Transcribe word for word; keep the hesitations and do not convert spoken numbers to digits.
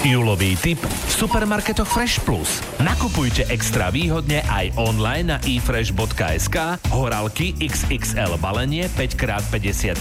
Júlový tip v supermarketoch Fresh Plus. Nakupujte extra výhodne aj online na e fresh bodka es ká. Horálky iks iks el balenie päť krát päťdesiat